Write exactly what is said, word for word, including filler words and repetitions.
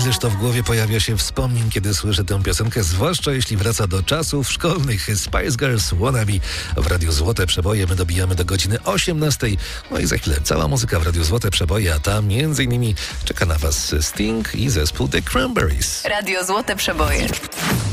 Ileż to w głowie pojawia się wspomnień, kiedy słyszę tę piosenkę, zwłaszcza jeśli wraca do czasów szkolnych. Spice Girls Wannabe w Radiu Złote Przeboje. My dobijamy do godziny osiemnastej. No i za chwilę cała muzyka w Radiu Złote Przeboje, a tam między innymi czeka na Was Sting i zespół The Cranberries. Radio Złote Przeboje.